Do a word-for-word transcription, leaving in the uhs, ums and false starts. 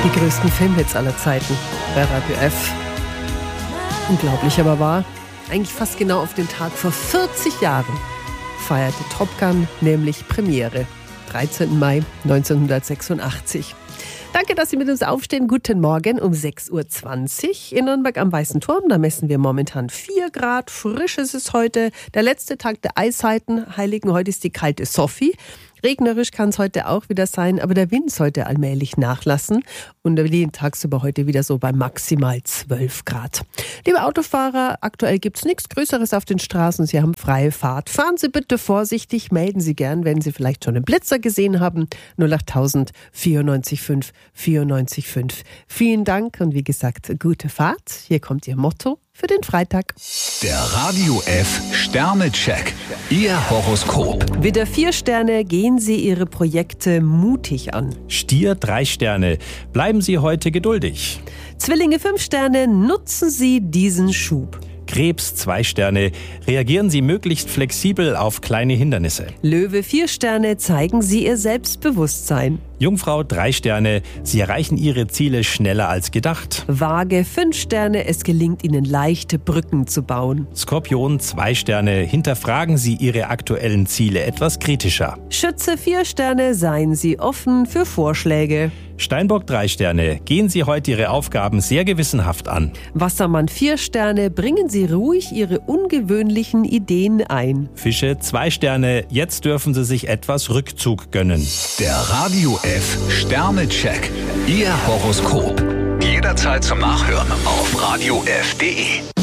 Die größten Filmhits aller Zeiten bei Radio F. Unglaublich aber wahr, eigentlich fast genau auf den Tag vor vierzig Jahren feierte Top Gun nämlich Premiere. dreizehnten Mai neunzehnhundertsechsundachtzig. Danke, dass Sie mit uns aufstehen. Guten Morgen um sechs Uhr zwanzig in Nürnberg am Weißen Turm. Da messen wir momentan vier Grad. Frisch ist es heute. Der letzte Tag der Eisheiten. Heiligen, heute ist die kalte Sophie. Regnerisch kann es heute auch wieder sein, aber der Wind sollte allmählich nachlassen und wir liegen tagsüber heute wieder so bei maximal zwölf Grad. Liebe Autofahrer, aktuell gibt es nichts Größeres auf den Straßen. Sie haben freie Fahrt. Fahren Sie bitte vorsichtig, melden Sie gern, wenn Sie vielleicht schon einen Blitzer gesehen haben. null acht tausend vierundneunzig fünf vierundneunzig fünf. Vielen Dank und wie gesagt, gute Fahrt. Hier kommt Ihr Motto für den Freitag. Der Radio F Sternecheck. Ihr Horoskop. Widder vier Sterne, gehen Sie Ihre Projekte mutig an. Stier drei Sterne. Bleiben Sie heute geduldig. Zwillinge fünf Sterne, nutzen Sie diesen Schub. Krebs zwei Sterne. Reagieren Sie möglichst flexibel auf kleine Hindernisse. Löwe vier Sterne, zeigen Sie Ihr Selbstbewusstsein. Jungfrau drei Sterne. Sie erreichen Ihre Ziele schneller als gedacht. Waage fünf Sterne, es gelingt Ihnen leichte Brücken zu bauen. Skorpion zwei Sterne. Hinterfragen Sie Ihre aktuellen Ziele etwas kritischer. Schütze vier Sterne, seien Sie offen für Vorschläge. Steinbock drei Sterne. Gehen Sie heute Ihre Aufgaben sehr gewissenhaft an. Wassermann vier Sterne, bringen Sie ruhig Ihre ungewöhnlichen Ideen ein. Fische zwei Sterne. Jetzt dürfen Sie sich etwas Rückzug gönnen. Der Radio F Sternecheck. Ihr Horoskop. Jederzeit zum Nachhören auf radio f punkt de.